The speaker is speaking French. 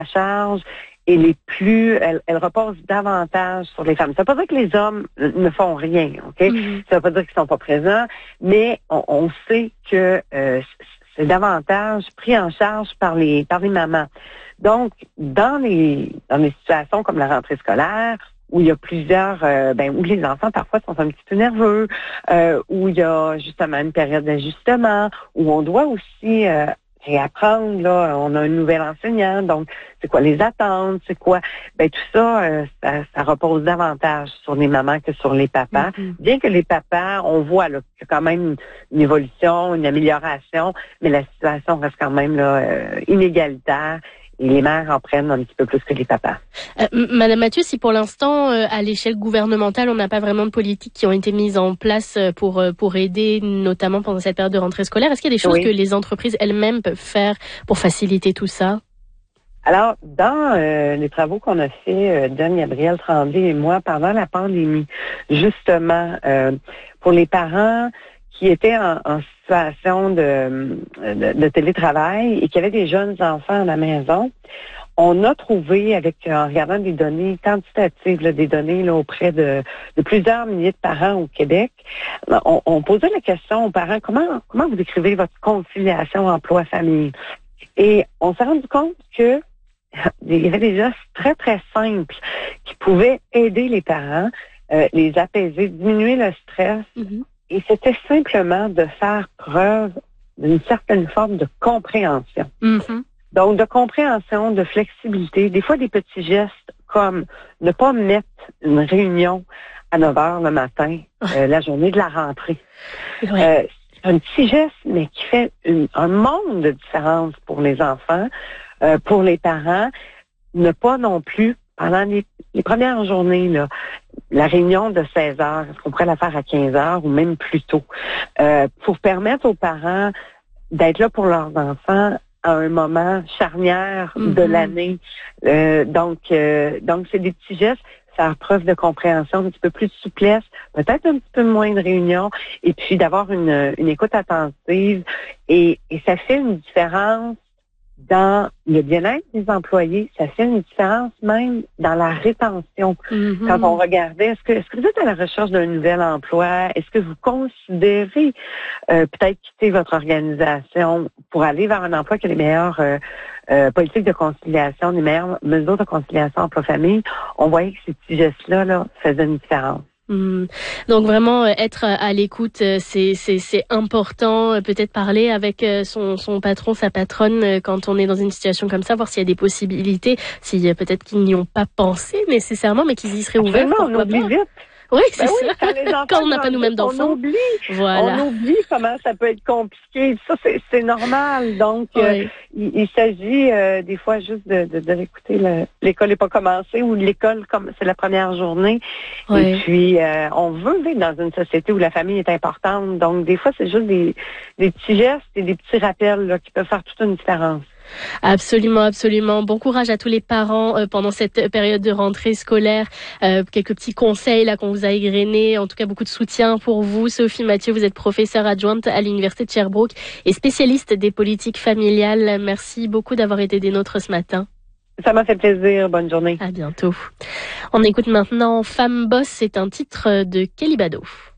charge elle repose davantage sur les femmes. Ça veut pas dire que les hommes ne font rien, OK? Mm-hmm. Ça veut pas dire qu'ils sont pas présents, mais on sait que c'est davantage pris en charge par les mamans. Donc, dans les situations comme la rentrée scolaire, où il y a plusieurs, où les enfants parfois sont un petit peu nerveux, où il y a justement une période d'ajustement, où on doit aussi réapprendre, là, on a un nouvel enseignant, donc c'est quoi les attentes, c'est quoi, tout ça, ça repose davantage sur les mamans que sur les papas. Mm-hmm. Bien que les papas, on voit là, qu'il y a quand même une évolution, une amélioration, mais la situation reste quand même là inégalitaire. Et les mères en prennent un petit peu plus que les papas. Madame Mathieu, si pour l'instant, à l'échelle gouvernementale, on n'a pas vraiment de politiques qui ont été mises en place pour aider, notamment pendant cette période de rentrée scolaire, est-ce qu'il y a des choses que les entreprises elles-mêmes peuvent faire pour faciliter tout ça? Alors, dans les travaux qu'on a fait, Gabrielle Tremblay et moi, pendant la pandémie, justement, pour les parents qui étaient en situation de télétravail et qui avaient des jeunes enfants à la maison, on a trouvé, en regardant des données quantitatives, là, des données là, auprès de plusieurs milliers de parents au Québec, on posait la question aux parents, comment vous décrivez votre conciliation emploi-famille? Et on s'est rendu compte que il y avait des gestes très, très simples qui pouvaient aider les parents, les apaiser, diminuer le stress. Mm-hmm. Et c'était simplement de faire preuve d'une certaine forme de compréhension. Mm-hmm. Donc, de compréhension, de flexibilité. Des fois, des petits gestes comme ne pas mettre une réunion à 9 heures le matin, la journée de la rentrée. Ouais. Un petit geste, mais qui fait un monde de différence pour les enfants, pour les parents. Ne pas non plus, pendant les premières journées, là, la réunion de 16 heures, est-ce qu'on pourrait la faire à 15 heures ou même plus tôt, pour permettre aux parents d'être là pour leurs enfants à un moment charnière de l'année. Donc, c'est des petits gestes, faire preuve de compréhension, un petit peu plus de souplesse, peut-être un petit peu moins de réunion, et puis d'avoir une écoute attentive. Et ça fait une différence dans le bien-être des employés, ça fait une différence même dans la rétention. Mm-hmm. Quand on regardait, est-ce que vous êtes à la recherche d'un nouvel emploi? Est-ce que vous considérez peut-être quitter votre organisation pour aller vers un emploi qui a les meilleures politiques de conciliation, les meilleures mesures de conciliation emploi-famille? On voyait que ces petits gestes-là là, faisaient une différence. Donc vraiment être à l'écoute, c'est important. Peut-être parler avec son patron, sa patronne quand on est dans une situation comme ça, voir s'il y a des possibilités, s'il y a peut-être qu'ils n'y ont pas pensé nécessairement, mais qu'ils y seraient ouverts. On oublie vite. Oui, c'est ça. Quand on n'a pas nous-mêmes d'enfants. On oublie comment ça peut être compliqué. Ça, c'est normal. Donc, il s'agit des fois juste de l'écouter. L'école n'est pas commencée ou l'école, comme c'est la première journée. Et puis, on veut vivre dans une société où la famille est importante. Donc, des fois, c'est juste des petits gestes et des petits rappels là, qui peuvent faire toute une différence. Absolument, absolument. Bon courage à tous les parents pendant cette période de rentrée scolaire. Quelques petits conseils là qu'on vous a égrenés. En tout cas, beaucoup de soutien pour vous. Sophie Mathieu, vous êtes professeure adjointe à l'Université de Sherbrooke et spécialiste des politiques familiales. Merci beaucoup d'avoir été des nôtres ce matin. Ça m'a fait plaisir. Bonne journée. À bientôt. On écoute maintenant Femme Boss. C'est un titre de Kelly Bado.